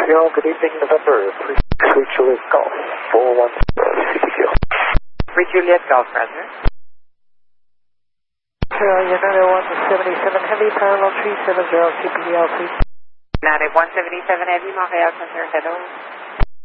Montreal, good evening, November 3 Juliet Golf, 410 CPQ. 3 Juliet Golf, Roger. United 177 Heavy, parallel 370 CPL, please. United 177 Heavy, Montreal Center, hello.